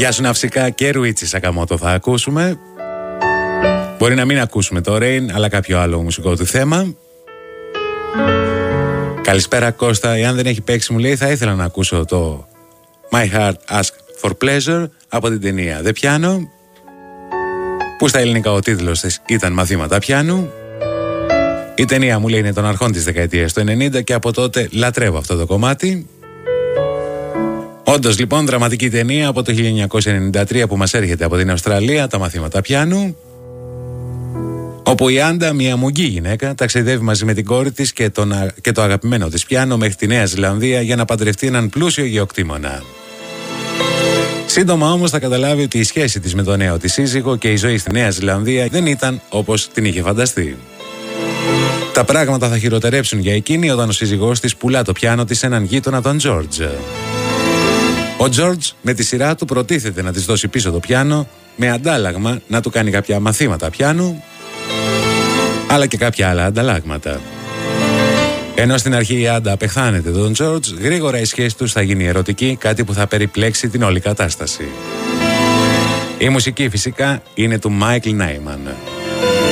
Γεια σου Ναυσικά και Ρουίτσι Σακαμότο θα ακούσουμε. Μπορεί να μην ακούσουμε το Rain, αλλά κάποιο άλλο μουσικό του θέμα. Καλησπέρα Κώστα, εάν δεν έχει παίξει μου λέει θα ήθελα να ακούσω το My Heart Asks for Pleasure από την ταινία The Piano, που στα ελληνικά ο τίτλος της ήταν Μαθήματα Πιάνου. Η ταινία μου λέει είναι των αρχών της δεκαετίας του 90 και από τότε λατρεύω αυτό το κομμάτι. Όντως λοιπόν δραματική ταινία από το 1993 που μας έρχεται από την Αυστραλία, τα Μαθήματα Πιάνου, όπου η Άντα, μια μουγγή γυναίκα, ταξιδεύει μαζί με την κόρη της και το αγαπημένο της πιάνο μέχρι τη Νέα Ζηλανδία για να παντρευτεί έναν πλούσιο γεωκτήμονα. Σύντομα όμως θα καταλάβει ότι η σχέση της με τον νέο της σύζυγο και η ζωή στη Νέα Ζηλανδία δεν ήταν όπως την είχε φανταστεί. Τα πράγματα θα χειροτερέψουν για εκείνη όταν ο σύζυγός της πουλά το πιάνο της σε έναν γείτονα, τον Τζόρτζ. Ο Τζόρτζ με τη σειρά του προτίθεται να της δώσει πίσω το πιάνο με αντάλλαγμα να του κάνει κάποια μαθήματα πιάνου, αλλά και κάποια άλλα ανταλλάγματα. Ενώ στην αρχή η Άντα απεχθάνεται τον Τζόρτζ, γρήγορα η σχέση τους θα γίνει ερωτική, κάτι που θα περιπλέξει την όλη κατάσταση. Η μουσική φυσικά είναι του Μάικλ Νάιμαν.